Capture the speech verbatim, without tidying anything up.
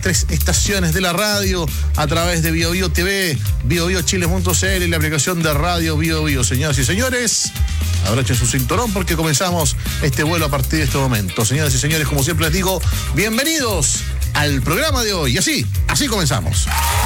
tres estaciones de la radio a través de Bio Bio T V, bio bio chile punto c l y la aplicación de Radio Bio Bio. Señoras y señores, abrochen su cinturón porque comenzamos este vuelo a partir de este momento. Señoras y señores, como siempre les digo, bienvenidos al programa de hoy. Y así, así comenzamos.